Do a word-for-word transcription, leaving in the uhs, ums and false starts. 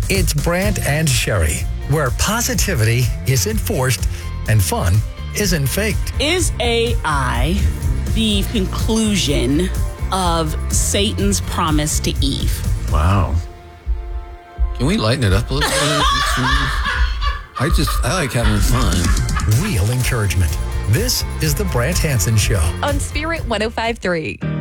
It's Brant and Sherry, where positivity is enforced and fun isn't faked. Is A I the conclusion of Satan's promise to Eve? Wow. Can we lighten it up a little bit? I just, I like having fun. Real encouragement. This is the Brant Hansen Show on Spirit one oh five point three.